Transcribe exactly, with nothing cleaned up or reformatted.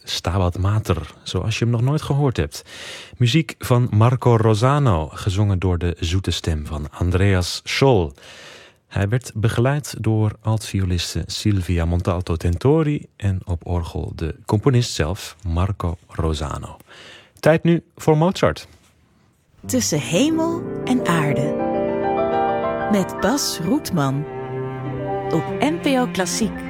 Stabat Mater, zoals je hem nog nooit gehoord hebt. Muziek van Marco Rosano, gezongen door de zoete stem van Andreas Scholl. Hij werd begeleid door altvioliste Silvia Montalto Tentori en op orgel de componist zelf, Marco Rosano. Tijd nu voor Mozart. Tussen hemel en aarde. Met Bas Roetman. Op N P O Klassiek.